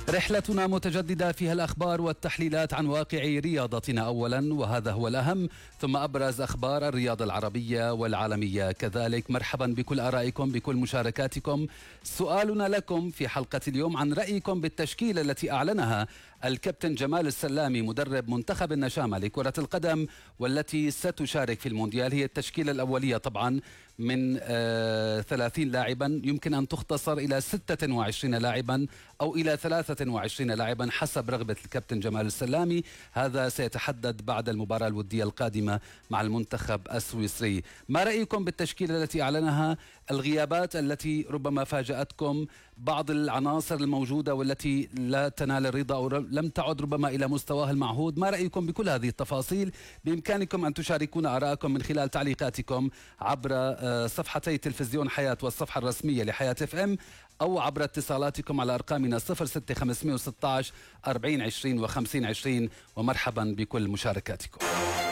رحلتنا متجددة فيها الأخبار والتحليلات عن واقع رياضتنا أولا، وهذا هو الأهم، ثم أبرز أخبار الرياضة العربية والعالمية كذلك. مرحبا بكل آرائكم، بكل مشاركاتكم. سؤالنا لكم في حلقة اليوم عن رأيكم بالتشكيلة التي أعلنها الكابتن جمال السلامي مدرب منتخب النشامة لكرة القدم والتي ستشارك في المونديال. هي التشكيلة الأولية طبعا من 30 لاعبا، يمكن أن تختصر إلى 26 لاعبا أو إلى 23 لاعبا حسب رغبة الكابتن جمال السلامي. هذا سيتحدد بعد المباراة الودية القادمة مع المنتخب السويسري. ما رأيكم بالتشكيلة التي أعلنها؟ الغيابات التي ربما فاجأتكم، بعض العناصر الموجودة والتي لا تنال الرضا أو لم تعد ربما إلى مستواها المعهود. ما رأيكم بكل هذه التفاصيل؟ بإمكانكم أن تشاركونا آراءكم من خلال تعليقاتكم عبر صفحتي تلفزيون حياة والصفحة الرسمية لحياة FM، أو عبر اتصالاتكم على أرقامنا 06516 4020 و5020. ومرحبا بكل مشاركاتكم.